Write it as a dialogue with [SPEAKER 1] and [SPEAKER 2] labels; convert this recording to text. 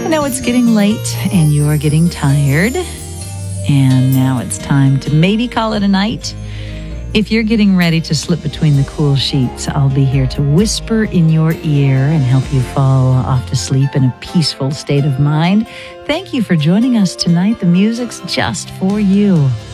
[SPEAKER 1] I know it's getting late and you're getting tired, and now it's time to maybe call it a night. If you're getting ready to slip between the cool sheets, I'll be here to whisper in your ear and help you fall off to sleep in a peaceful state of mind. Thank you for joining us tonight. The music's just for you.